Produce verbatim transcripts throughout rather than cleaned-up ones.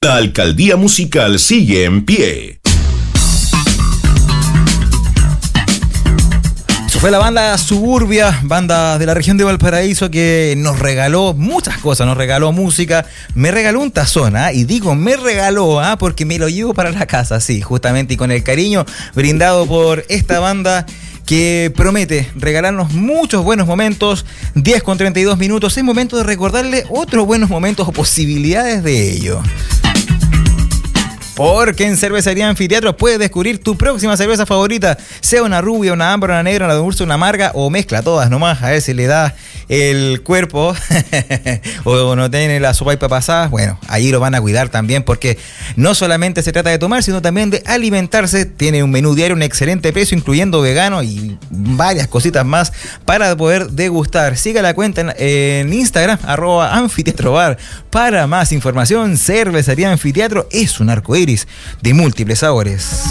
La alcaldía musical sigue en pie. Eso fue la banda Suburbia, banda de la región de Valparaíso, que nos regaló muchas cosas, nos regaló música, me regaló un tazón, ¿ah? Y digo me regaló, ¿ah? Porque me lo llevo para la casa, sí, justamente, y con el cariño brindado por esta banda que promete regalarnos muchos buenos momentos. Diez con treinta y dos minutos, es momento de recordarle otros buenos momentos o posibilidades de ello. Porque en Cervecería Anfiteatro puedes descubrir tu próxima cerveza favorita, sea una rubia, una ámbar, una negra, una dulce, una amarga, o mezcla todas nomás, a ver si le da el cuerpo o no tiene la sopaipa pasada. Bueno, ahí lo van a cuidar también, porque no solamente se trata de tomar, sino también de alimentarse. Tiene un menú diario, un excelente precio, incluyendo vegano y varias cositas más para poder degustar. Siga la cuenta en, en Instagram, arroba anfiteatrobar. Para más información, Cervecería Anfiteatro es un arcoíris de múltiples sabores.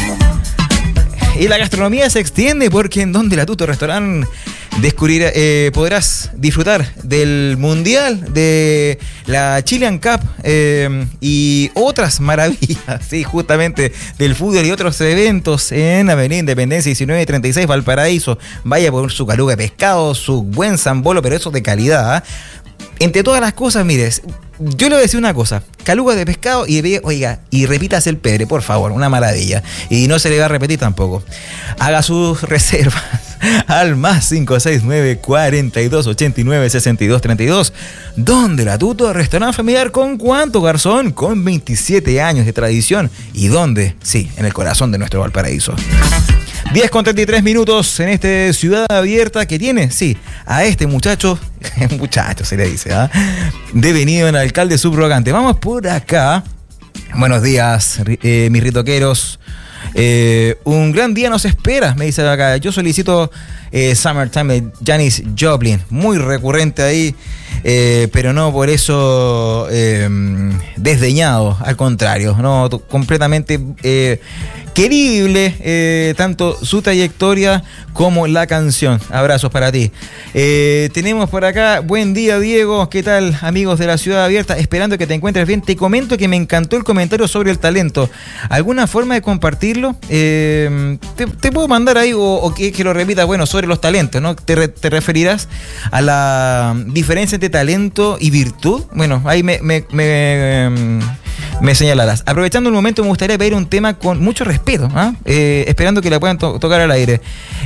Y la gastronomía se extiende, porque en Donde la Tuto Restaurant descubrir, eh, podrás disfrutar del Mundial, de la Chilean Cup eh, y otras maravillas, sí, justamente del fútbol y otros eventos en Avenida Independencia diecinueve treinta y seis, Valparaíso. Vaya por su caluga de pescado, su buen zambolo, pero eso de calidad, ¿eh? Entre todas las cosas, mires, yo le voy a decir una cosa: caluga de pescado y de, oiga, y repítase el pebre, por favor, una maravilla. Y no se le va a repetir tampoco. Haga sus reservas al más cinco seis nueve, cuarenta y dos, ochenta y nueve, sesenta y dos, treinta y dos. Donde la Tuto, restaurante familiar con cuánto garzón, con veintisiete años de tradición. ¿Y dónde? Sí, en el corazón de nuestro Valparaíso. diez con treinta y tres minutos en esta ciudad abierta que tiene, sí, a este muchacho, muchacho se le dice, ¿ah? ¿eh? Devenido en alcalde subrogante. Vamos por acá. Buenos días, eh, mis ritoqueros. Eh, un gran día nos espera, me dice acá. Yo solicito eh, Summertime de Janis Joplin, muy recurrente ahí, eh, pero no por eso eh, desdeñado, al contrario, no, completamente eh, querible, eh, tanto su trayectoria como la canción. Abrazos para ti. Eh, tenemos por acá, buen día Diego, ¿qué tal amigos de la ciudad abierta? Esperando que te encuentres bien. Te comento que me encantó el comentario sobre el talento. ¿Alguna forma de compartirlo? Eh, te, te puedo mandar ahí, o, o que, que lo repitas, bueno, sobre los talentos, ¿no? ¿Te, re, te referirás a la diferencia entre talento y virtud? Bueno, ahí me... me, me um, me señalarás. Aprovechando el momento, me gustaría pedir un tema con mucho respeto, ¿eh? Eh, esperando que la puedan to- tocar al aire.